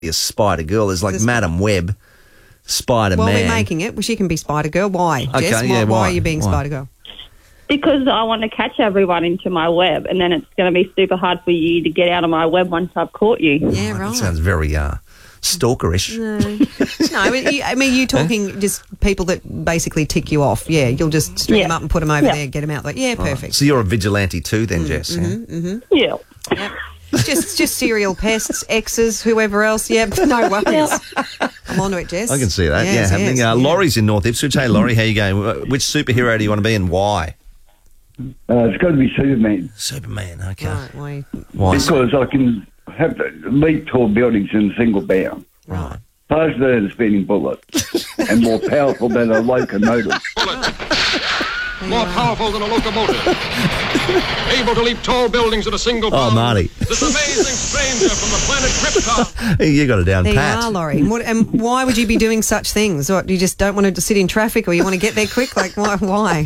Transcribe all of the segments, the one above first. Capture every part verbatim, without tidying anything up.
a Spider Girl. There's like There's- Madam Web, Spider Well, Man. we're making it. Well, she can be Spider Girl. Why? Okay, Jess, yeah, why, why why? are you being Why? Spider Girl? Because I want to catch everyone into my web, and then it's going to be super hard for you to get out of my web once I've caught you. Yeah, That right. sounds very uh, stalkerish. No, I mean, you, I mean, you're talking just people that basically tick you off. Yeah, you'll just string Yeah. them up and put them over Yeah. there, get them out. Like, yeah, perfect. So you're a vigilante too, then, Jess? yeah? Mm-hmm. Yeah. Yep. just, just serial pests, exes, whoever else. Yep, no worries. I'm on to it, Jess. I can see that. Yes, yeah, happening. yes, Uh, yeah. Laurie's in North Ipswich. Hey, Laurie, how you going? Which superhero do you want to be and why? Uh, it's got to be Superman. Superman. Okay. Right, why? Why? Because I can have to leap tall buildings in a single bound. Right. Faster than a speeding bullet. And more powerful than a locomotive. More powerful than a locomotive. Able to leap tall buildings in a single Oh, bound. Marty. This amazing stranger from the planet Krypton. You got it down There pat. you are, Laurie. And, what, and why would you be doing such things? What, you just don't want to sit in traffic, or you want to get there quick? Like, why? why?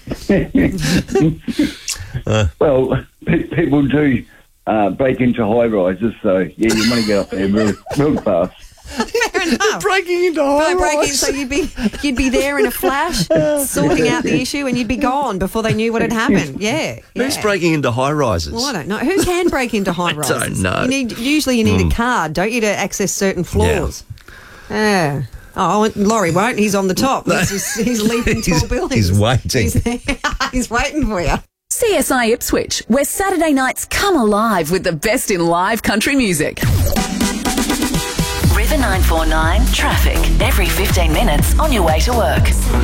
Well, pe- people do uh, break into high rises, so yeah, you want to get up there real, real fast. Fair enough. Breaking into By high breaking, rise. so you'd be you'd be there in a flash, sorting out the issue, and you'd be gone before they knew what had happened. Yeah, Who's yeah. breaking into high rises? Well, I don't know. Who can break into high rises? don't know. You need usually you need a card, don't you, to access certain floors? Yeah. Oh, Laurie won't. He's on the top. He's, just, he's leaping tall He's- buildings. he's waiting. He's, he's waiting for you. C S I Ipswich, where Saturday nights come alive with the best in live country music. River nine four nine traffic. Every fifteen minutes on your way to work.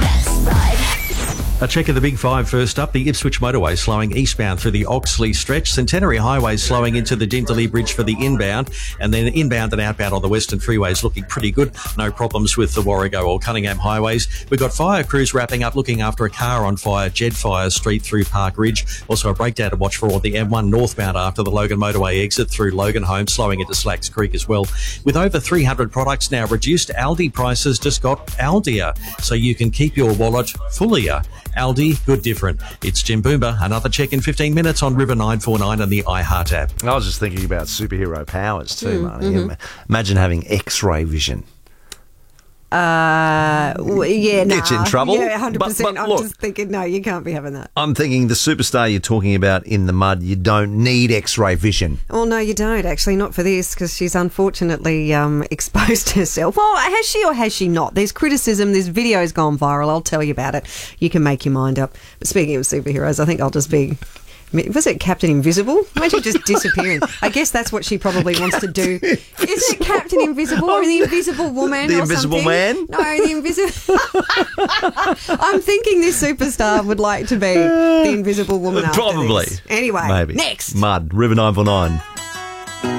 A check of the Big Five first up. The Ipswich motorway slowing eastbound through the Oxley stretch. Centenary Highway slowing into the Dintley Bridge for the inbound. And then inbound and outbound on the Western Freeways looking pretty good. No problems with the Warrego or Cunningham highways. We've got fire crews wrapping up looking after a car on fire, Jedfire Street through Park Ridge. Also a breakdown to watch for on the M one northbound after the Logan motorway exit through Logan Home, slowing into Slacks Creek as well. With over three hundred products now reduced, Aldi prices just got Aldier, so you can keep your wallet fullier. Aldi, good different. It's Jim Boomba. Another check in fifteen minutes on River nine four nine and the iHeart app. I was just thinking about superhero powers too, Mm, Marty. mm-hmm. Imagine having X-ray vision. Uh, w- yeah, no. Get you in trouble. Yeah, one hundred percent. But- but I'm look- just thinking, no, you can't be having that. I'm thinking the superstar you're talking about in the mud, you don't need X-ray vision. Oh, no, you don't, actually, not for this, because she's unfortunately um, exposed herself. Well, has she or has she not? There's criticism, there's videos gone viral, I'll tell you about it. You can make your mind up. But speaking of superheroes, I think I'll just be... Was it Captain Invisible? Imagine just disappearing. I guess that's what she probably wants to do. Isn't it Captain Invisible or the Invisible Woman The or Invisible something? Man? No, the Invisible... I'm thinking this superstar would like to be the Invisible Woman after Probably. this. Anyway, Maybe. next. Mud, River nine four nine.